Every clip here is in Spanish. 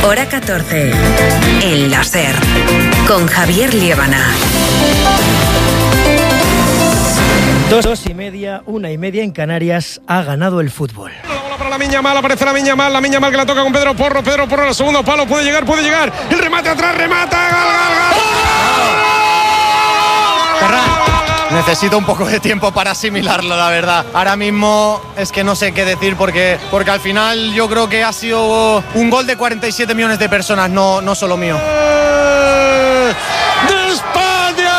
Hora 14. En la SER. Con Javier Liébana. 2:30, 1:30 en Canarias. Ha ganado el fútbol. Para Lamine Yamal, aparece Lamine Yamal que la toca con Pedro Porro en el segundo palo, puede llegar, el remate atrás, remata, gol. Necesito un poco de tiempo para asimilarlo, la verdad. Ahora mismo es que no sé qué decir porque al final yo creo que ha sido un gol de 47 millones de personas, no solo mío. ¡De España!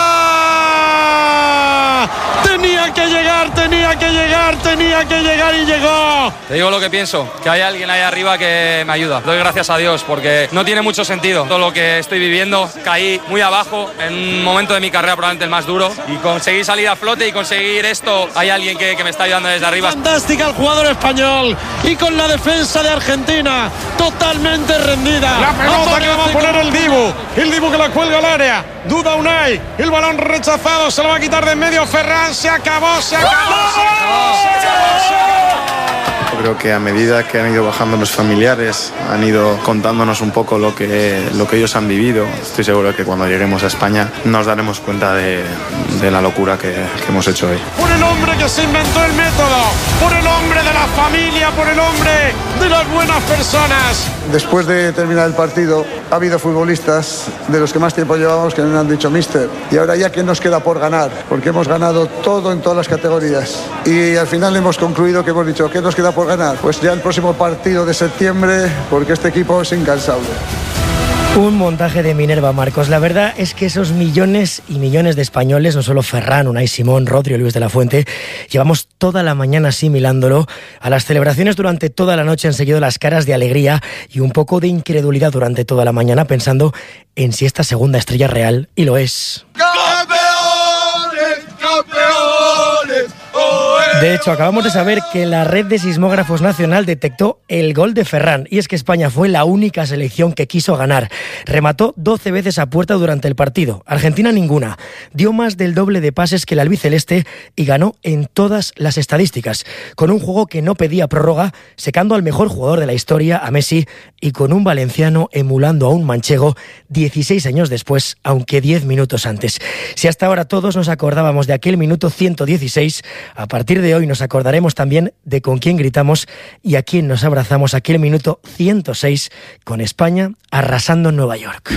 Tenía que llegar y llegó. Te digo lo que pienso, que hay alguien ahí arriba que me ayuda. Doy gracias a Dios porque no tiene mucho sentido todo lo que estoy viviendo. Caí muy abajo en un momento de mi carrera probablemente el más duro y conseguí salir a flote y conseguir esto. Hay alguien que me está ayudando desde arriba. Fantástica el jugador español y con la defensa de Argentina totalmente rendida. La pelota que va a poner el Dibu que la cuelga al área. Duda Unai, el balón rechazado, se lo va a quitar de en medio Ferran, se acabó. Creo que a medida que han ido bajando los familiares, han ido contándonos un poco lo que ellos han vivido. Estoy seguro que cuando lleguemos a España nos daremos cuenta de la locura que hemos hecho hoy. Por el hombre que se inventó el método, por el hombre de la familia, por el hombre de las buenas personas. Después de terminar el partido, ha habido futbolistas de los que más tiempo llevamos que nos han dicho míster. Y ahora ya, ¿qué nos queda por ganar? Porque hemos ganado todo en todas las categorías. Y al final hemos concluido que hemos dicho, ¿qué nos queda por ganar? Pues ya el próximo partido de septiembre, porque este equipo es incansable. Un montaje de Minerva, Marcos. La verdad es que esos millones y millones de españoles, no solo Ferran, Unai Simón, Rodri o Luis de la Fuente, llevamos toda la mañana asimilándolo. A las celebraciones durante toda la noche han seguido las caras de alegría y un poco de incredulidad durante toda la mañana, pensando en si esta segunda estrella es real, y lo es. De hecho, acabamos de saber que la red de sismógrafos nacional detectó el gol de Ferran, y es que España fue la única selección que quiso ganar. Remató 12 veces a puerta durante el partido, Argentina ninguna. Dio más del doble de pases que el albiceleste y ganó en todas las estadísticas, con un juego que no pedía prórroga, secando al mejor jugador de la historia, a Messi, y con un valenciano emulando a un manchego 16 años después, aunque 10 minutos antes. Si hasta ahora todos nos acordábamos de aquel minuto 116, a partir de hoy nos acordaremos también de con quién gritamos y a quién nos abrazamos aquel minuto 106 con España arrasando en Nueva York.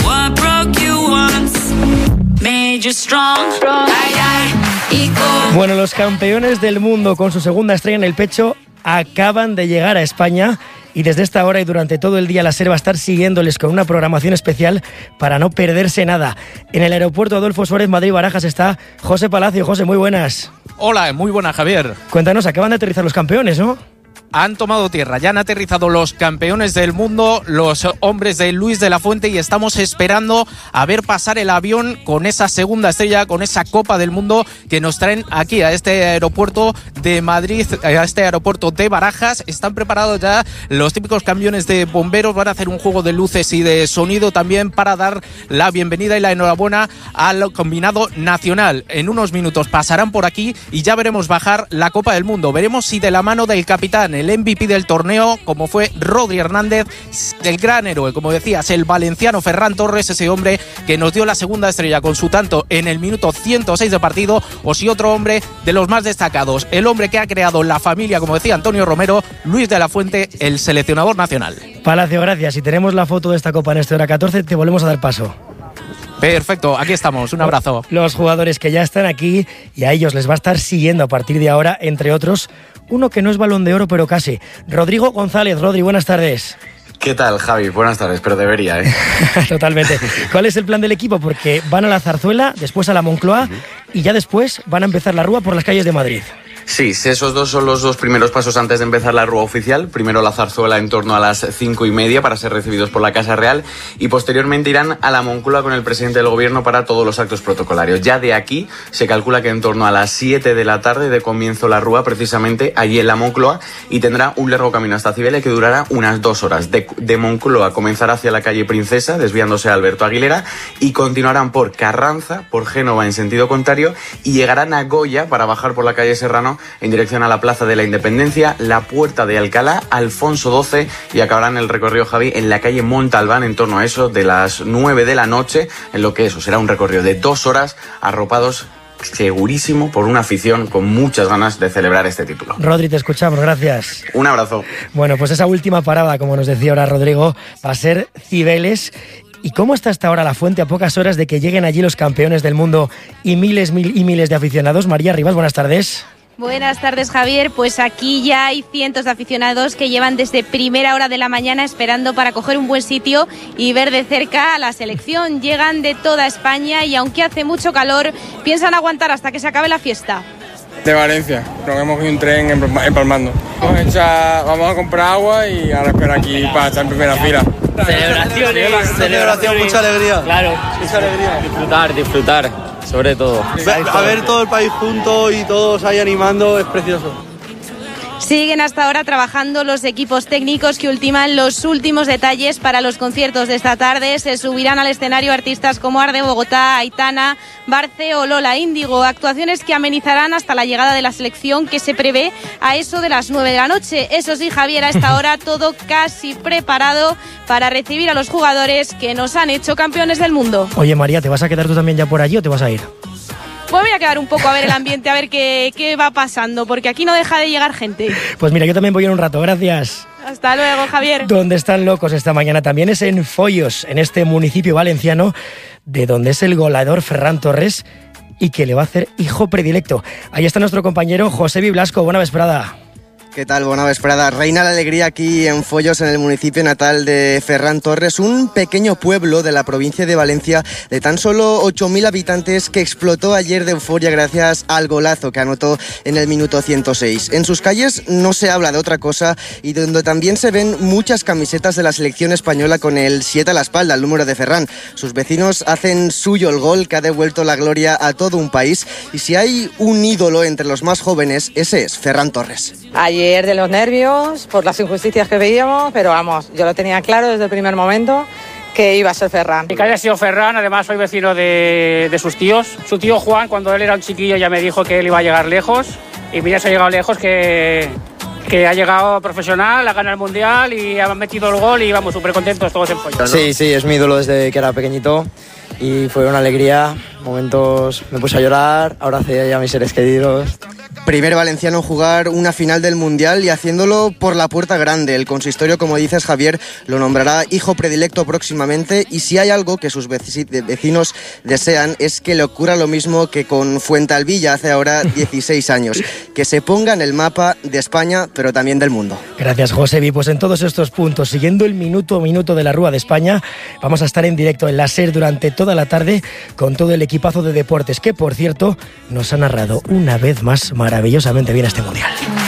Bueno, los campeones del mundo con su segunda estrella en el pecho acaban de llegar a España. Y desde esta hora y durante todo el día la SER va a estar siguiéndoles con una programación especial para no perderse nada. En el aeropuerto Adolfo Suárez Madrid-Barajas está José Palacio. José, muy buenas. Hola, muy buenas, Javier. Cuéntanos, acaban de aterrizar los campeones, ¿no? Han tomado tierra, ya han aterrizado los campeones del mundo, los hombres de Luis de la Fuente, y estamos esperando a ver pasar el avión con esa segunda estrella, con esa Copa del Mundo que nos traen aquí a este aeropuerto de Madrid, a este aeropuerto de Barajas. Están preparados ya los típicos camiones de bomberos, van a hacer un juego de luces y de sonido también para dar la bienvenida y la enhorabuena al combinado nacional. En unos minutos pasarán por aquí y ya veremos bajar la Copa del Mundo. Veremos si de la mano del capitán, el MVP del torneo, como fue Rodri Hernández, del gran héroe, como decías, el valenciano Ferran Torres, ese hombre que nos dio la segunda estrella con su tanto en el minuto 106 de partido, o si otro hombre de los más destacados, el hombre que ha creado la familia, como decía Antonio Romero, Luis de la Fuente, el seleccionador nacional. Palacio, gracias. Si tenemos la foto de esta Copa en este Hora 14, te volvemos a dar paso. Perfecto, aquí estamos, un abrazo. Los jugadores que ya están aquí, y a ellos les va a estar siguiendo a partir de ahora, entre otros, uno que no es Balón de Oro, pero casi. Rodrigo González. Rodri, buenas tardes. ¿Qué tal, Javi? Buenas tardes, pero debería, ¿eh? Totalmente. ¿Cuál es el plan del equipo? Porque van a la Zarzuela, después a la Moncloa y ya después van a empezar la rúa por las calles de Madrid. Sí, esos dos son los dos primeros pasos antes de empezar la rúa oficial. Primero la zarzuela en torno a las 5:30 para ser recibidos por la Casa Real y posteriormente irán a la Moncloa con el presidente del gobierno para todos los actos protocolarios. Ya de aquí se calcula que en torno a las 7 de la tarde de comienzo la rúa precisamente allí en la Moncloa y tendrá un largo camino hasta Cibeles que durará unas 2 horas. De Moncloa comenzará hacia la calle Princesa desviándose a Alberto Aguilera y continuarán por Carranza, por Génova en sentido contrario y llegarán a Goya para bajar por la calle Serrano gobierno en dirección a la Plaza de la Independencia, la Puerta de Alcalá, Alfonso XII, y acabarán el recorrido, Javi, en la calle Montalbán en torno a eso de las 9 de la noche, en lo que eso será un recorrido de 2 horas, arropados segurísimo por una afición con muchas ganas de celebrar este título. Rodri, te escuchamos, gracias. Un abrazo. Bueno, pues esa última parada, como nos decía ahora Rodrigo, va a ser Cibeles. ¿Y cómo está hasta ahora la Fuente a pocas horas de que lleguen allí los campeones del mundo y miles de aficionados? María Rivas, buenas tardes. Buenas tardes, Javier. Pues aquí ya hay cientos de aficionados que llevan desde primera hora de la mañana esperando para coger un buen sitio y ver de cerca a la selección. Llegan de toda España y aunque hace mucho calor, piensan aguantar hasta que se acabe la fiesta. De Valencia, nos hemos cogido un tren empalmando. Vamos a comprar agua y ahora espero aquí para estar en primera fila. Celebración, mucha alegría. Claro, mucha alegría. Disfrutar. Sobre todo. A ver todo el país junto y todos ahí animando, es precioso. Siguen hasta ahora trabajando los equipos técnicos que ultiman los últimos detalles para los conciertos de esta tarde. Se subirán al escenario artistas como Arde Bogotá, Aitana, Barce o Lola Índigo. Actuaciones que amenizarán hasta la llegada de la selección, que se prevé a eso de las 9 de la noche. Eso sí, Javier, a esta hora todo casi preparado para recibir a los jugadores que nos han hecho campeones del mundo. Oye, María, ¿te vas a quedar tú también ya por allí o te vas a ir? Pues voy a quedar un poco a ver el ambiente, a ver qué va pasando, porque aquí no deja de llegar gente. Pues mira, yo también voy en un rato, gracias. Hasta luego, Javier. Donde están locos esta mañana también es en Foios, en este municipio valenciano, de donde es el goleador Ferran Torres y que le va a hacer hijo predilecto. Ahí está nuestro compañero Josebi Blasco. Buena vesprada. ¿Qué tal? Buena vesprada. Reina la alegría aquí en Foios, en el municipio natal de Ferran Torres, un pequeño pueblo de la provincia de Valencia de tan solo 8.000 habitantes que explotó ayer de euforia gracias al golazo que anotó en el minuto 106. En sus calles no se habla de otra cosa y donde también se ven muchas camisetas de la selección española con el 7 a la espalda, el número de Ferran. Sus vecinos hacen suyo el gol que ha devuelto la gloria a todo un país y si hay un ídolo entre los más jóvenes, ese es Ferran Torres. Ayer de los nervios, por las injusticias que veíamos, pero vamos, yo lo tenía claro desde el primer momento que iba a ser Ferran. Y que haya sido Ferran, además soy vecino de sus tíos. Su tío Juan, cuando él era un chiquillo, ya me dijo que él iba a llegar lejos. Y mira, se ha llegado lejos, que ha llegado profesional, ha ganado el Mundial y ha metido el gol y vamos, súper contentos todos en Foios, ¿no? Sí, es mi ídolo desde que era pequeñito y fue una alegría. Momentos me puse a llorar, abracé ya a mis seres queridos. Primer valenciano en jugar una final del Mundial y haciéndolo por la puerta grande. El consistorio, como dices, Javier, lo nombrará hijo predilecto próximamente y si hay algo que sus vecinos desean es que le ocurra lo mismo que con Fuentealbilla hace ahora 16 años, que se ponga en el mapa de España, pero también del mundo. Gracias, Josebi. Pues en todos estos puntos, siguiendo el minuto a minuto de la Rúa de España, vamos a estar en directo en la SER durante toda la tarde con todo el equipazo de deportes que, por cierto, nos ha narrado una vez más maravillosamente bien este Mundial.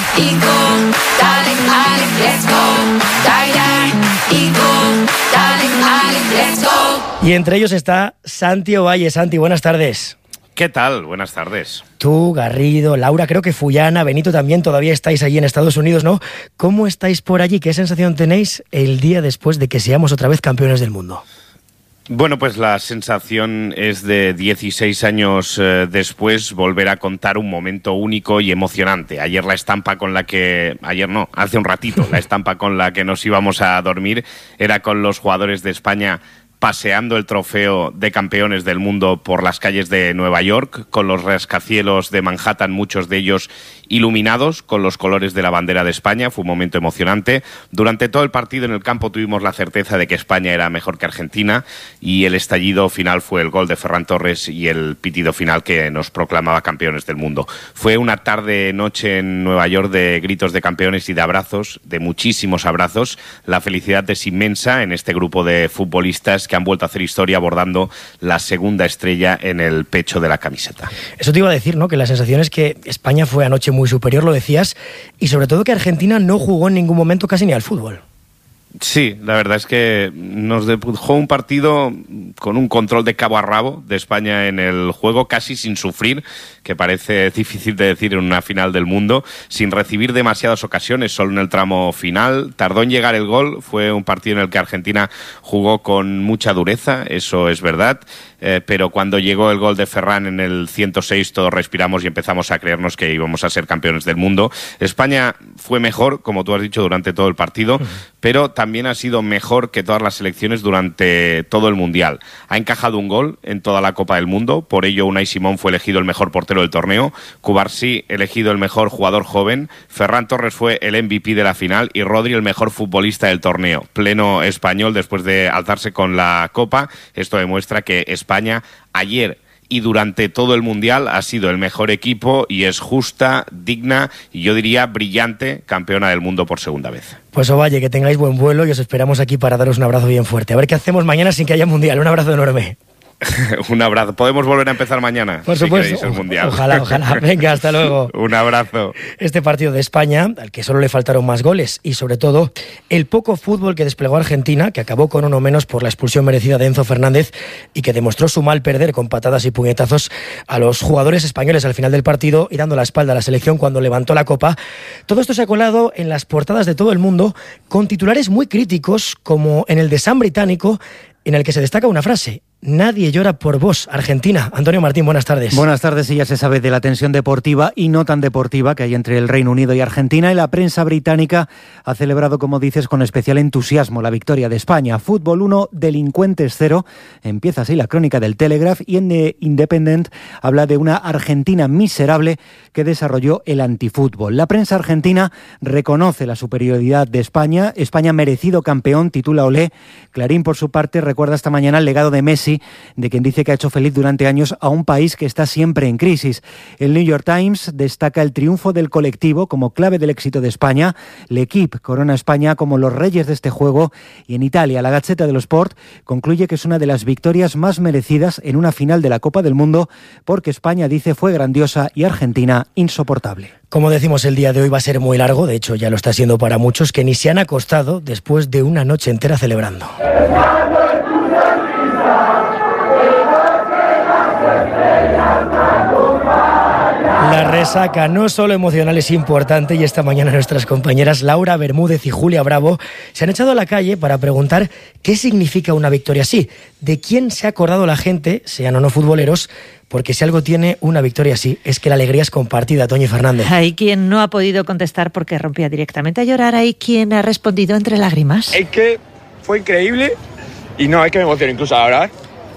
Y entre ellos está Santi Ovalle. Santi, buenas tardes. ¿Qué tal? Buenas tardes. Tú, Garrido, Laura, creo que Fullana, Benito también, todavía estáis allí en Estados Unidos, ¿no? ¿Cómo estáis por allí? ¿Qué sensación tenéis el día después de que seamos otra vez campeones del mundo? Bueno, pues la sensación es de 16 años después volver a contar un momento único y emocionante. Ayer la estampa con la que... Ayer no, hace un ratito, la estampa con la que nos íbamos a dormir era con los jugadores de España paseando el trofeo de campeones del mundo por las calles de Nueva York, con los rascacielos de Manhattan, muchos de ellos iluminados con los colores de la bandera de España. Fue un momento emocionante. Durante todo el partido en el campo tuvimos la certeza de que España era mejor que Argentina y el estallido final fue el gol de Ferran Torres y el pitido final que nos proclamaba campeones del mundo. Fue una tarde-noche en Nueva York de gritos de campeones y de abrazos, de muchísimos abrazos. La felicidad es inmensa en este grupo de futbolistas que han vuelto a hacer historia abordando la segunda estrella en el pecho de la camiseta. Eso te iba a decir, ¿no? Que la sensación es que España fue anoche muy superior, lo decías, y sobre todo que Argentina no jugó en ningún momento casi ni al fútbol. Sí, la verdad es que nos dejó un partido con un control de cabo a rabo de España en el juego, casi sin sufrir, que parece difícil de decir en una final del mundo, sin recibir demasiadas ocasiones, solo en el tramo final. Tardó en llegar el gol, fue un partido en el que Argentina jugó con mucha dureza, eso es verdad, pero cuando llegó el gol de Ferran en el 106 todos respiramos y empezamos a creernos que íbamos a ser campeones del mundo. España fue mejor, como tú has dicho, durante todo el partido, pero también ha sido mejor que todas las selecciones durante todo el Mundial. Ha encajado un gol en toda la Copa del Mundo, por ello Unai Simón fue elegido el mejor portero del torneo, Cubarsí elegido el mejor jugador joven, Ferran Torres fue el MVP de la final y Rodri el mejor futbolista del torneo. Pleno español después de alzarse con la Copa. Esto demuestra que España ayer y durante todo el Mundial ha sido el mejor equipo y es justa, digna y yo diría brillante campeona del mundo por segunda vez. Pues Ovalle, que tengáis buen vuelo y os esperamos aquí para daros un abrazo bien fuerte. A ver qué hacemos mañana sin que haya Mundial. Un abrazo enorme. Un abrazo. ¿Podemos volver a empezar mañana? Por supuesto. Si el mundial. Ojalá. Venga, hasta luego. Un abrazo. Este partido de España, al que solo le faltaron más goles y sobre todo el poco fútbol que desplegó Argentina, que acabó con uno menos por la expulsión merecida de Enzo Fernández y que demostró su mal perder con patadas y puñetazos a los jugadores españoles al final del partido y dando la espalda a la selección cuando levantó la copa. Todo esto se ha colado en las portadas de todo el mundo con titulares muy críticos, como en el de Sun británico, en el que se destaca una frase: nadie llora por vos, Argentina. Antonio Martín, buenas tardes. Buenas tardes, y ya se sabe de la tensión deportiva y no tan deportiva que hay entre el Reino Unido y Argentina, y la prensa británica ha celebrado, como dices, con especial entusiasmo la victoria de España. Fútbol 1, delincuentes 0. Empieza así la crónica del Telegraph, y en The Independent habla de una Argentina miserable que desarrolló el antifútbol. La prensa argentina reconoce la superioridad de España. España merecido campeón, titula Olé. Clarín, por su parte, recuerda esta mañana el legado de Messi, de quien dice que ha hecho feliz durante años a un país que está siempre en crisis. El New York Times destaca el triunfo del colectivo como clave del éxito de España. L'Equipe corona a España como los reyes de este juego, y en Italia la Gazzetta dello Sport concluye que es una de las victorias más merecidas en una final de la Copa del Mundo, porque España, dice, fue grandiosa y Argentina insoportable. Como decimos, el día de hoy va a ser muy largo, de hecho ya lo está siendo para muchos, que ni se han acostado después de una noche entera celebrando. La resaca no solo emocional es importante, y esta mañana nuestras compañeras Laura Bermúdez y Julia Bravo se han echado a la calle para preguntar qué significa una victoria así, de quién se ha acordado la gente, sean o no futboleros, porque si algo tiene una victoria así es que la alegría es compartida. Toñi Fernández. Hay quien no ha podido contestar porque rompía directamente a llorar, hay quien ha respondido entre lágrimas. Es que fue increíble y no, es que me emociono incluso ahora.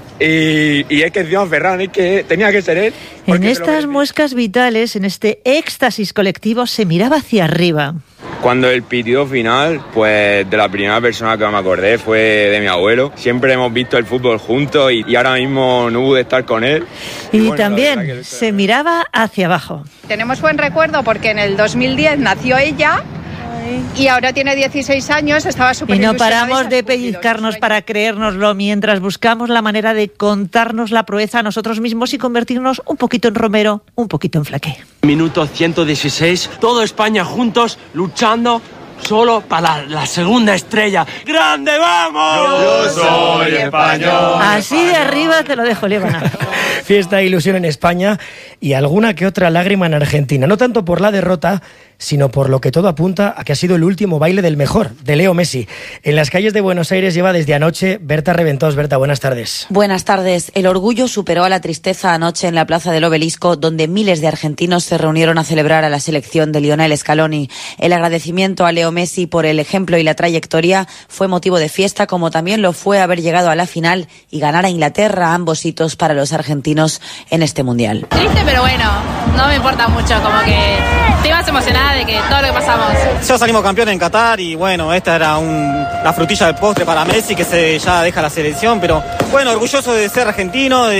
Y es que encima Ferran, es que tenía que ser él. En estas muescas vitales, en este éxtasis colectivo, se miraba hacia arriba. Cuando el pitido final, pues de la primera persona que me acordé fue de mi abuelo. Siempre hemos visto el fútbol juntos y ahora mismo no pude estar con él. Y bueno, también se miraba hacia abajo. Tenemos buen recuerdo porque en el 2010 nació ella. Y ahora tiene 16 años, estaba súper ilusionada. Y no ilusionada paramos de pellizcarnos para creérnoslo mientras buscamos la manera de contarnos la proeza a nosotros mismos y convertirnos un poquito en Romero, un poquito en Flaqué. Minuto 116, todo España juntos, luchando solo para la segunda estrella. ¡Grande, vamos! Yo soy español. Así de arriba te lo dejo, Líbana. Fiesta e ilusión en España y alguna que otra lágrima en Argentina. No tanto por la derrota, sino por lo que todo apunta a que ha sido el último baile del mejor, de Leo Messi. En las calles de Buenos Aires lleva desde anoche Berta Reventós. Berta, buenas tardes. Buenas tardes. El orgullo superó a la tristeza anoche en la Plaza del Obelisco, donde miles de argentinos se reunieron a celebrar a la selección de Lionel Scaloni. El agradecimiento a Leo Messi por el ejemplo y la trayectoria fue motivo de fiesta, como también lo fue haber llegado a la final y ganar a Inglaterra, ambos hitos para los argentinos en este Mundial. Triste, pero bueno, no me importa mucho, como que estoy más emocionada de que todo lo que pasamos. Ya salimos campeones en Qatar y bueno, esta era la frutilla del postre para Messi, que ya deja la selección, pero bueno, orgulloso de ser argentino, de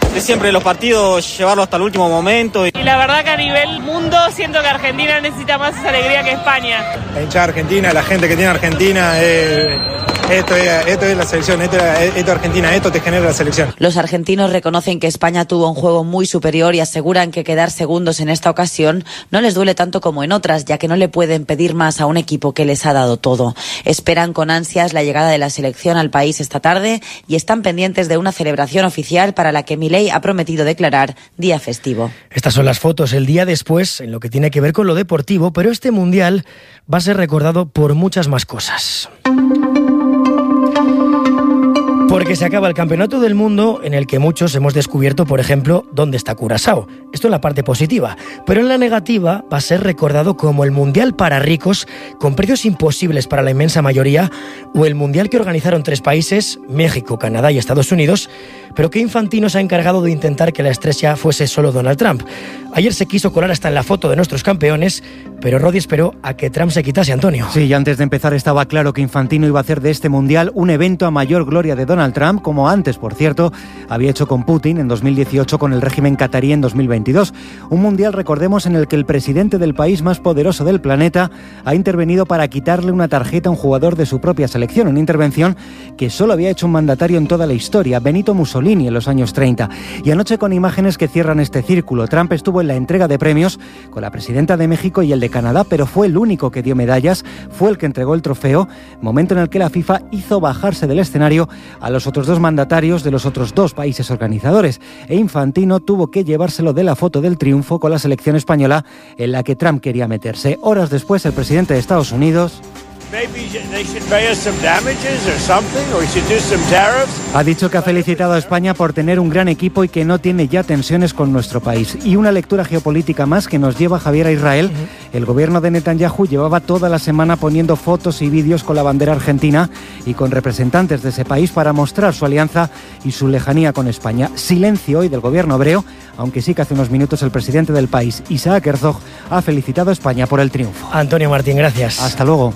de siempre los partidos, llevarlo hasta el último momento. Y la verdad que a nivel mundo siento que Argentina necesita más esa alegría que España. La hinchada argentina, la gente que tiene Argentina, esto es la selección, esto es Argentina, esto te genera la selección. Los argentinos reconocen que España tuvo un juego muy superior y aseguran que quedar segundos en esta ocasión no les duele tanto como en otras, ya que no le pueden pedir más a un equipo que les ha dado todo. Esperan con ansias la llegada de la selección al país esta tarde y están pendientes de una celebración oficial para la que Milei ha prometido declarar día festivo. Estas son las fotos el día después en lo que tiene que ver con lo deportivo, pero este mundial va a ser recordado por muchas más cosas. Porque se acaba el Campeonato del Mundo en el que muchos hemos descubierto, por ejemplo, dónde está Curazao. Esto en la parte positiva. Pero en la negativa va a ser recordado como el Mundial para ricos, con precios imposibles para la inmensa mayoría, o el Mundial que organizaron 3 países, México, Canadá y Estados Unidos, pero que Infantino se ha encargado de intentar que la estrella fuese solo Donald Trump. Ayer se quiso colar hasta en la foto de nuestros campeones, pero Rodi esperó a que Trump se quitase, Antonio. Sí, y antes de empezar estaba claro que Infantino iba a hacer de este Mundial un evento a mayor gloria de Donald Trump, como antes, por cierto, había hecho con Putin en 2018 con el régimen catarí en 2022. Un Mundial, recordemos, en el que el presidente del país más poderoso del planeta ha intervenido para quitarle una tarjeta a un jugador de su propia selección, una intervención que solo había hecho un mandatario en toda la historia, Benito Mussolini, en los años 30. Y anoche, con imágenes que cierran este círculo, Trump estuvo en la entrega de premios con la presidenta de México y el de Canadá, pero fue el único que dio medallas, fue el que entregó el trofeo, momento en el que la FIFA hizo bajarse del escenario a los otros 2 mandatarios de los otros 2 países organizadores, e Infantino tuvo que llevárselo de la foto del triunfo con la selección española en la que Trump quería meterse. Horas después, el presidente de Estados Unidos ha dicho que ha felicitado a España por tener un gran equipo y que no tiene ya tensiones con nuestro país. Y una lectura geopolítica más que nos lleva Javier a Israel. El gobierno de Netanyahu llevaba toda la semana poniendo fotos y vídeos con la bandera argentina y con representantes de ese país para mostrar su alianza y su lejanía con España. Silencio hoy del gobierno hebreo, aunque sí que hace unos minutos el presidente del país, Isaac Herzog, ha felicitado a España por el triunfo. Antonio Martín, gracias. Hasta luego.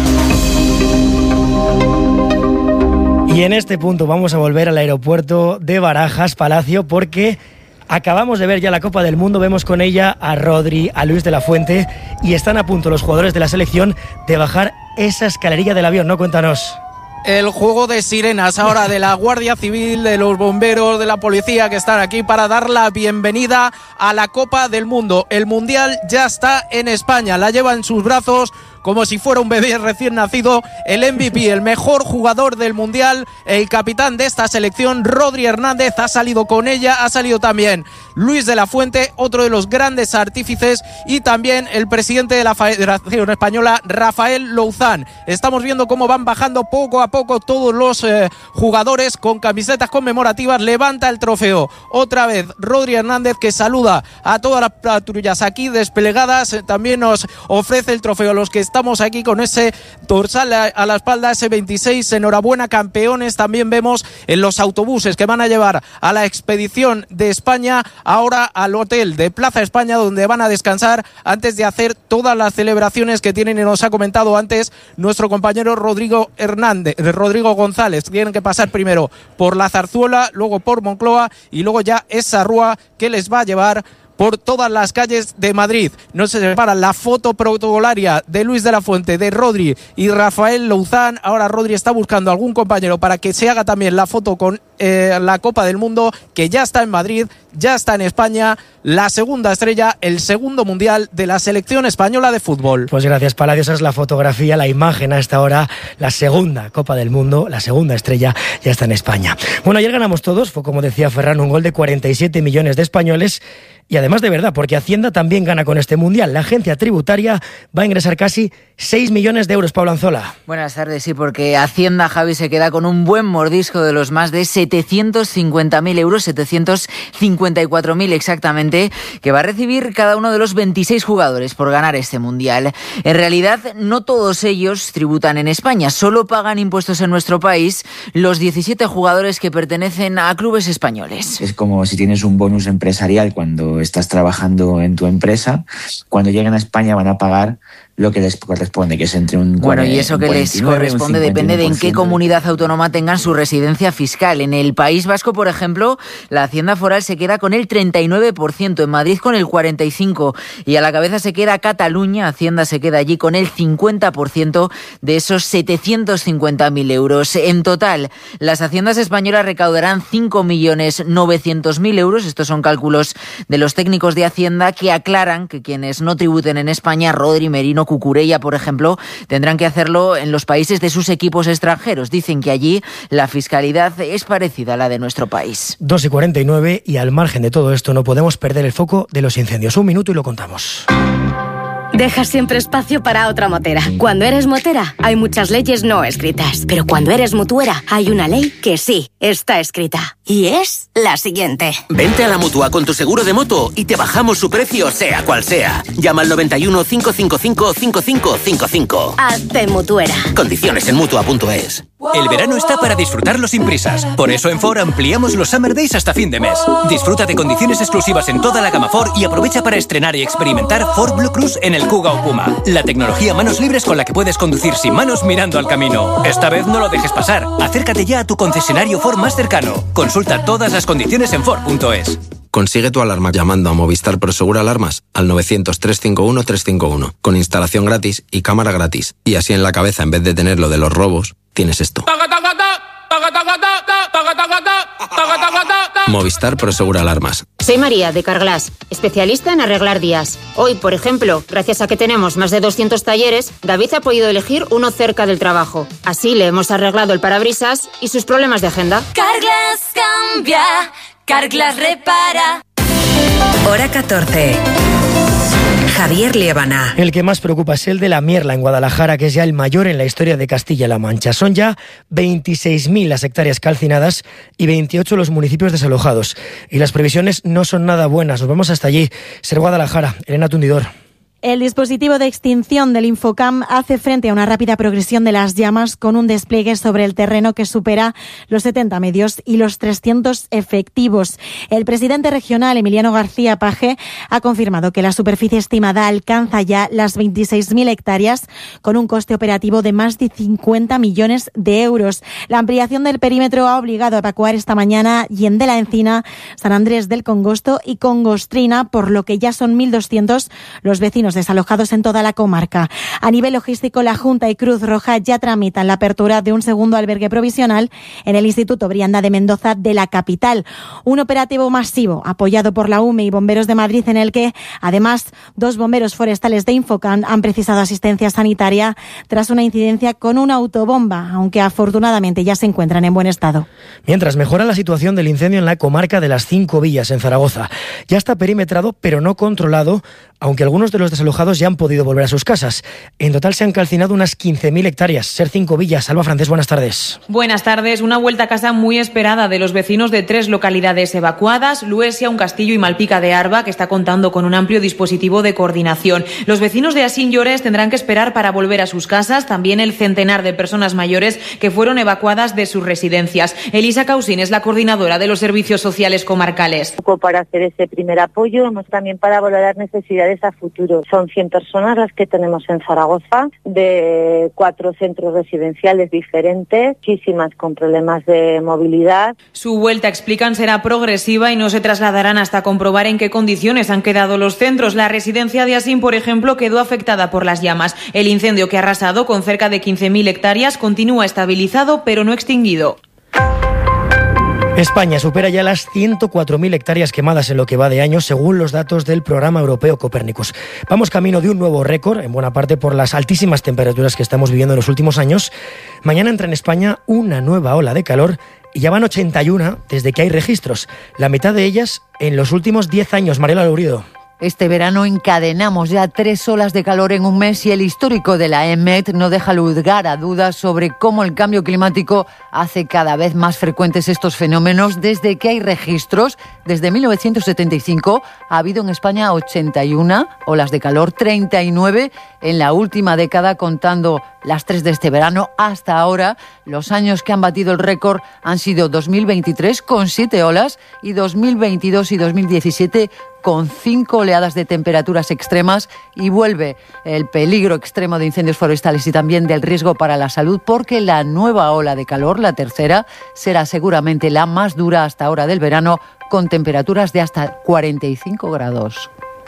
Y en este punto vamos a volver al aeropuerto de Barajas, Palacio, porque acabamos de ver ya la Copa del Mundo, vemos con ella a Rodri, a Luis de la Fuente, y están a punto los jugadores de la selección de bajar esa escalerilla del avión, ¿no? Cuéntanos. El juego de sirenas ahora de la Guardia Civil, de los bomberos, de la policía que están aquí para dar la bienvenida a la Copa del Mundo. El Mundial ya está en España, la lleva en sus brazos como si fuera un bebé recién nacido, el MVP, el mejor jugador del Mundial, el capitán de esta selección, Rodri Hernández, ha salido con ella, ha salido también Luis de la Fuente, otro de los grandes artífices, y también el presidente de la Federación Española, Rafael Louzán. Estamos viendo cómo van bajando poco a poco todos los jugadores con camisetas conmemorativas, levanta el trofeo. Otra vez Rodri Hernández, que saluda a todas las patrullas aquí desplegadas, también nos ofrece el trofeo a los que estamos aquí con ese dorsal a la espalda, ese 26, enhorabuena campeones. También vemos en los autobuses que van a llevar a la expedición de España ahora al hotel de Plaza España, donde van a descansar antes de hacer todas las celebraciones que tienen, y nos ha comentado antes nuestro compañero Rodrigo González. Tienen que pasar primero por la Zarzuela, luego por Moncloa y luego ya esa rúa que les va a llevar por todas las calles de Madrid. No se separa la foto protocolaria de Luis de la Fuente, de Rodri y Rafael Louzán. Ahora Rodri está buscando a algún compañero para que se haga también la foto con la Copa del Mundo, que ya está en Madrid, ya está en España, la segunda estrella, el segundo mundial de la selección española de fútbol. Pues gracias, Palacio. Esa es la fotografía, la imagen a esta hora, la segunda Copa del Mundo, la segunda estrella ya está en España. Bueno, ayer ganamos todos, fue como decía Ferran, un gol de 47 millones de españoles. Y además de verdad, porque Hacienda también gana con este Mundial. La agencia tributaria va a ingresar casi 6 millones de euros, Pablo Anzola. Buenas tardes, sí, porque Hacienda, Javi, se queda con un buen mordisco de los más de 750.000 euros, 754.000 exactamente, que va a recibir cada uno de los 26 jugadores por ganar este Mundial. En realidad, no todos ellos tributan en España, solo pagan impuestos en nuestro país los 17 jugadores que pertenecen a clubes españoles. Es como si tienes un bonus empresarial cuando estás trabajando en tu empresa. Cuando lleguen a España van a pagar lo que les corresponde, que es entre un 40, bueno, y eso que les corresponde depende de en qué comunidad autónoma tengan su residencia fiscal. En el País Vasco, por ejemplo, la Hacienda Foral se queda con el 39%, en Madrid con el 45%, y a la cabeza se queda Cataluña. Hacienda se queda allí con el 50% de esos 750.000 euros. En total, las haciendas españolas recaudarán 5.900.000 euros. Estos son cálculos de los técnicos de Hacienda, que aclaran que quienes no tributen en España, Rodri, Merino, Cucurella, por ejemplo, tendrán que hacerlo en los países de sus equipos extranjeros. Dicen que allí la fiscalidad es parecida a la de nuestro país. 2:49, y al margen de todo esto no podemos perder el foco de los incendios. 1 minuto y lo contamos. Dejas siempre espacio para otra motera. Cuando eres motera, hay muchas leyes no escritas. Pero cuando eres mutuera, hay una ley que sí está escrita. Y es la siguiente. Vente a la Mutua con tu seguro de moto y te bajamos su precio, sea cual sea. Llama al 91 555 5555. Hazte mutuera. Condiciones en Mutua.es. El verano está para disfrutarlo sin prisas. Por eso en Ford ampliamos los Summer Days hasta fin de mes. Disfruta de condiciones exclusivas en toda la gama Ford y aprovecha para estrenar y experimentar Ford Blue Cruise en el Kuga o Puma. La tecnología manos libres con la que puedes conducir sin manos mirando al camino. Esta vez no lo dejes pasar. Acércate ya a tu concesionario Ford más cercano. Consulta todas las condiciones en Ford.es. Consigue tu alarma llamando a Movistar Prosegur Alarmas al 900-351-351, con instalación gratis y cámara gratis. Y así en la cabeza, en vez de tener lo de los robos, tienes esto. Movistar Prosegur Alarmas. Soy María, de Carglass, especialista en arreglar días. Hoy, por ejemplo, gracias a que tenemos más de 200 talleres, David ha podido elegir uno cerca del trabajo. Así le hemos arreglado el parabrisas y sus problemas de agenda. Carglass cambia, Carglass repara. Hora 14. Javier Liébana. El que más preocupa es el de La Mierla, en Guadalajara, que es ya el mayor en la historia de Castilla-La Mancha. Son ya 26.000 las hectáreas calcinadas y 28 los municipios desalojados. Y las previsiones no son nada buenas. Nos vamos hasta allí. Ser Guadalajara, Elena Tundidor. El dispositivo de extinción del Infocam hace frente a una rápida progresión de las llamas, con un despliegue sobre el terreno que supera los 70 medios y los 300 efectivos. El presidente regional, Emiliano García Paje, ha confirmado que la superficie estimada alcanza ya las 26.000 hectáreas, con un coste operativo de más de 50 millones de euros. La ampliación del perímetro ha obligado a evacuar esta mañana Hien de la Encina, San Andrés del Congosto y Congostrina, por lo que ya son 1.200 los vecinos desalojados en toda la comarca. A nivel logístico, la Junta y Cruz Roja ya tramitan la apertura de un segundo albergue provisional en el Instituto Brianda de Mendoza de la capital. Un operativo masivo apoyado por la UME y Bomberos de Madrid, en el que, además, 2 bomberos forestales de Infocam han precisado asistencia sanitaria tras una incidencia con una autobomba, aunque afortunadamente ya se encuentran en buen estado. Mientras mejora la situación del incendio en la comarca de las 5 Villas, en Zaragoza. Ya está perimetrado, pero no controlado, aunque algunos de los desalojados ya han podido volver a sus casas. En total se han calcinado unas 15.000 hectáreas. Ser 5 Villas. Alba Francés, buenas tardes. Buenas tardes. Una vuelta a casa muy esperada de los vecinos de 3 localidades evacuadas: Luesia, Uncastillo y Malpica de Arba, que está contando con un amplio dispositivo de coordinación. Los vecinos de Asín Llores tendrán que esperar para volver a sus casas. También el centenar de personas mayores que fueron evacuadas de sus residencias. Elisa Causín es la coordinadora de los servicios sociales comarcales. Para hacer ese primer apoyo, hemos también para valorar necesidades a futuro. Son 100 personas las que tenemos en Zaragoza, de 4 centros residenciales diferentes, muchísimas con problemas de movilidad. Su vuelta, explican, será progresiva y no se trasladarán hasta comprobar en qué condiciones han quedado los centros. La residencia de Asín, por ejemplo, quedó afectada por las llamas. El incendio, que ha arrasado con cerca de 15.000 hectáreas, continúa estabilizado pero no extinguido. España supera ya las 104.000 hectáreas quemadas en lo que va de año, según los datos del programa europeo Copérnicus. Vamos camino de un nuevo récord, en buena parte por las altísimas temperaturas que estamos viviendo en los últimos años. Mañana entra en España una nueva ola de calor y ya van 81 desde que hay registros. La mitad de ellas en los últimos 10 años. Mariela Lourido. Este verano encadenamos ya 3 olas de calor en un mes y el histórico de la EMET no deja lugar a dudas sobre cómo el cambio climático hace cada vez más frecuentes estos fenómenos desde que hay registros Desde 1975 ha habido en España 81 olas de calor, 39 en la última década, contando las 3 de este verano. Hasta ahora, los años que han batido el récord han sido 2023 con 7 olas y 2022 y 2017 con 5 oleadas de temperaturas extremas, y vuelve el peligro extremo de incendios forestales y también del riesgo para la salud, porque la nueva ola de calor, la tercera, será seguramente la más dura hasta ahora del verano, con temperaturas de hasta 45 grados.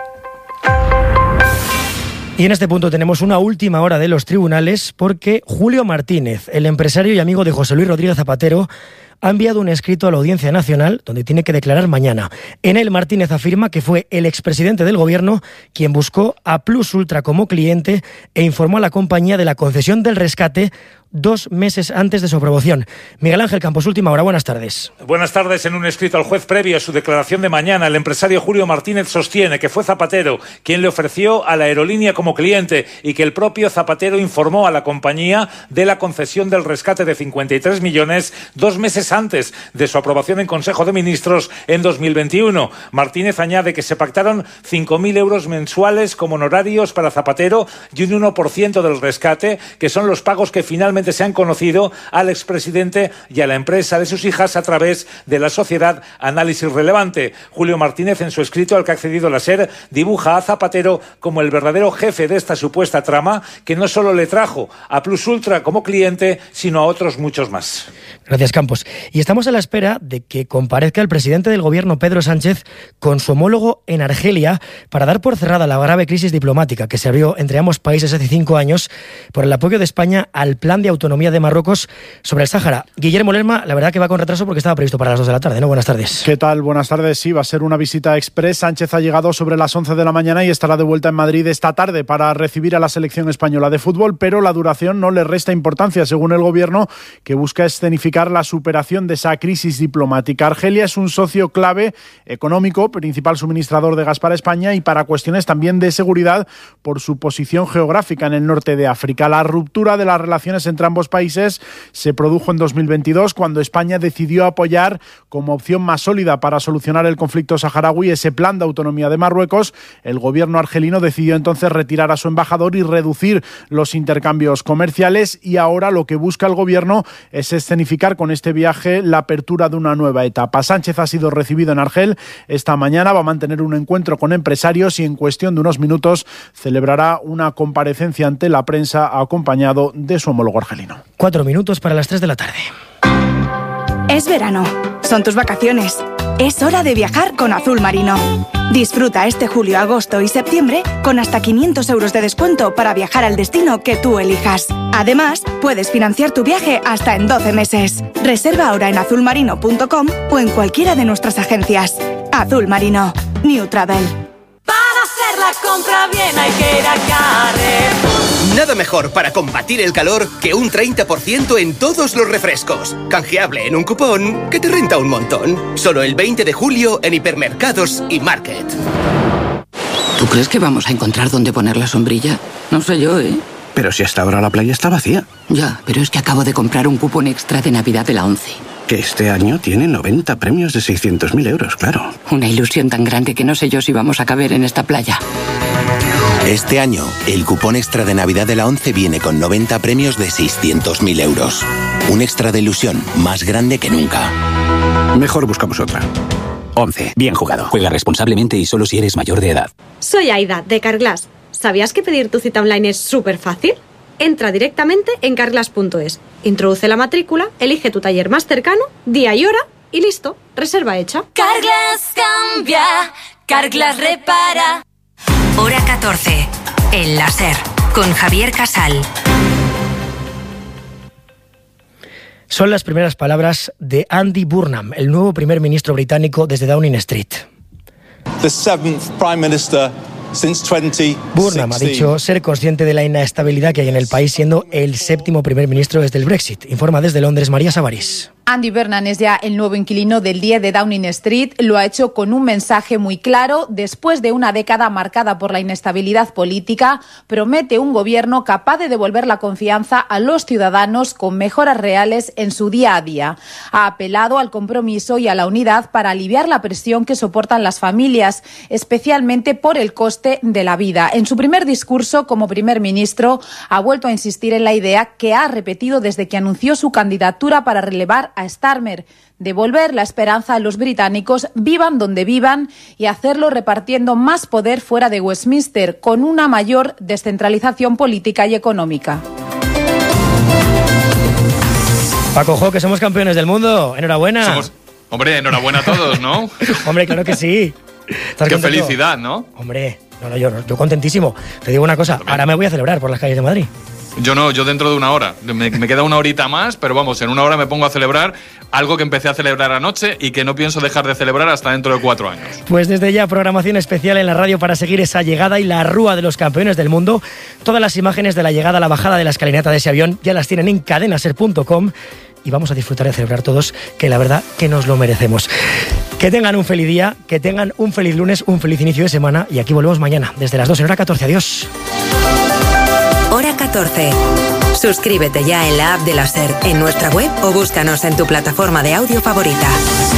Y en este punto tenemos una última hora de los tribunales, porque Julio Martínez, el empresario y amigo de José Luis Rodríguez Zapatero, ha enviado un escrito a la Audiencia Nacional donde tiene que declarar mañana. En él, Martínez afirma que fue el expresidente del Gobierno quien buscó a Plus Ultra como cliente e informó a la compañía de la concesión del rescate 2 meses antes de su aprobación. Miguel Ángel Campos, última hora. Buenas tardes. Buenas tardes. En un escrito al juez previo a su declaración de mañana, el empresario Julio Martínez sostiene que fue Zapatero quien le ofreció a la aerolínea como cliente y que el propio Zapatero informó a la compañía de la concesión del rescate de 53 millones 2 meses antes de su aprobación en Consejo de Ministros en 2021. Martínez añade que se pactaron 5.000 euros mensuales como honorarios para Zapatero y un 1% del rescate, que son los pagos que finalmente se han conocido al expresidente y a la empresa de sus hijas a través de la sociedad Análisis Relevante. Julio Martínez, en su escrito al que ha accedido la SER, dibuja a Zapatero como el verdadero jefe de esta supuesta trama, que no solo le trajo a Plus Ultra como cliente, sino a otros muchos más. Gracias, Campos. Y estamos a la espera de que comparezca el presidente del Gobierno, Pedro Sánchez, con su homólogo en Argelia para dar por cerrada la grave crisis diplomática que se abrió entre ambos países hace 5 años por el apoyo de España al plan de autonomía de Marruecos sobre el Sáhara. Guillermo Lerma, la verdad que va con retraso porque estaba previsto para las 2 de la tarde, ¿no? Buenas tardes. ¿Qué tal? Buenas tardes. Sí, va a ser una visita express. Sánchez ha llegado sobre las 11 de la mañana y estará de vuelta en Madrid esta tarde para recibir a la selección española de fútbol, pero la duración no le resta importancia, según el Gobierno, que busca escenificar la superación de esa crisis diplomática. Argelia es un socio clave económico, principal suministrador de gas para España y para cuestiones también de seguridad por su posición geográfica en el norte de África. La ruptura de las relaciones entre ambos países se produjo en 2022, cuando España decidió apoyar como opción más sólida para solucionar el conflicto saharaui ese plan de autonomía de Marruecos. El gobierno argelino decidió entonces retirar a su embajador y reducir los intercambios comerciales, y ahora lo que busca el gobierno es escenificar con este viaje la apertura de una nueva etapa. Sánchez ha sido recibido en Argel esta mañana, va a mantener un encuentro con empresarios y en cuestión de unos minutos celebrará una comparecencia ante la prensa acompañado de su homólogo argelino. 4 minutos para las 3 de la tarde. Es verano, son tus vacaciones. Es hora de viajar con Azul Marino. Disfruta este julio, agosto y septiembre con hasta 500 euros de descuento para viajar al destino que tú elijas. Además, puedes financiar tu viaje hasta en 12 meses. Reserva ahora en azulmarino.com o en cualquiera de nuestras agencias. Azul Marino. New Travel. Para hacer la compra bien hay que ir a Carrefour. Nada mejor para combatir el calor que un 30% en todos los refrescos. Canjeable en un cupón que te renta un montón. Solo el 20 de julio en hipermercados y Market. ¿Tú crees que vamos a encontrar dónde poner la sombrilla? No sé yo, ¿eh? Pero si hasta ahora la playa está vacía. Ya, pero es que acabo de comprar un cupón extra de Navidad de la ONCE. Que este año tiene 90 premios de 600.000 euros, claro. Una ilusión tan grande que no sé yo si vamos a caber en esta playa. Este año, el cupón extra de Navidad de la ONCE viene con 90 premios de 600.000 euros. Un extra de ilusión más grande que nunca. Mejor buscamos otra. ONCE. Bien jugado. Juega responsablemente y solo si eres mayor de edad. Soy Aida, de Carglass. ¿Sabías que pedir tu cita online es súper fácil? Entra directamente en carglass.es, introduce la matrícula, elige tu taller más cercano, día y hora y listo, reserva hecha. Carglass cambia, Carglass repara. Hora 14, El Láser, con Javier Casal. Son las primeras palabras de Andy Burnham, el nuevo primer ministro británico desde Downing Street. The 7th Prime Minister since 2016. Burnham ha dicho ser consciente de la inestabilidad que hay en el país, siendo el 7º primer ministro desde el Brexit. Informa desde Londres María Savarís. Andy Burnham es ya el nuevo inquilino del 10 de Downing Street. Lo ha hecho con un mensaje muy claro. Después de una década marcada por la inestabilidad política, promete un gobierno capaz de devolver la confianza a los ciudadanos con mejoras reales en su día a día. Ha apelado al compromiso y a la unidad para aliviar la presión que soportan las familias, especialmente por el coste de la vida. En su primer discurso como primer ministro, ha vuelto a insistir en la idea que ha repetido desde que anunció su candidatura para relevar a Starmer: devolver la esperanza a los británicos, vivan donde vivan, y hacerlo repartiendo más poder fuera de Westminster, con una mayor descentralización política y económica. Paco Jo, que somos campeones del mundo. Enhorabuena. Hombre, enhorabuena a todos, ¿no? Hombre, claro que sí. Qué felicidad, ¿no? Hombre, yo contentísimo. Te digo una cosa, ahora me voy a celebrar por las calles de Madrid. Yo no, yo dentro de una hora. Me queda una horita más, pero vamos, en una hora me pongo a celebrar algo que empecé a celebrar anoche y que no pienso dejar de celebrar hasta dentro de 4 años. Pues desde ya, programación especial en la radio para seguir esa llegada y la rúa de los campeones del mundo. Todas las imágenes de la llegada, la bajada de la escalinata de ese avión ya las tienen en cadenaser.com y vamos a disfrutar de celebrar todos, que la verdad que nos lo merecemos. Que tengan un feliz día, que tengan un feliz lunes, un feliz inicio de semana, y aquí volvemos mañana desde las 2 en Hora 14. Adiós. Hora 14. Suscríbete ya en la app de la SER, en nuestra web o búscanos en tu plataforma de audio favorita.